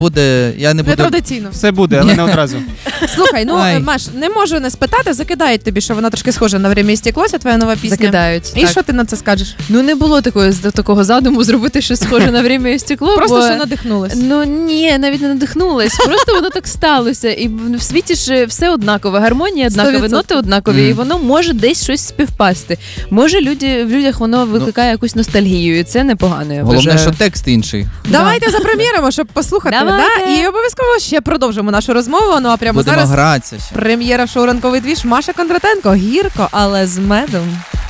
Буде, я не буду... Нетрадиційно. Все буде, але не одразу. Слухай, ну, Ой. Маш, не можу не спитати, закидають тобі, що вона трошки схожа на «Время і стекло», ця твоя нова пісня. Закидають. І так. що ти на це скажеш? Ну, не було такого задуму зробити щось схоже на «Время і стекло». Просто бо... що надихнулась. Ну ні, навіть не надихнулась. Просто воно так сталося. І в світі ж все однакове. Гармонія однакова, 100%. ноти однакові, і воно може десь щось співпасти. Може, в людях воно викликає якусь ностальгію, і це непогано. Я Головне, вважаю. що текст інший. Давайте запрем'єримо, щоб послухати. Давайте. Да? І обов'язково ще продовжимо нашу розмову. Ну а прямо Будемо зараз гратися ще. прем'єра шоу «Ранковий двіж». Маша Кондратенко. Гірко, але з медом.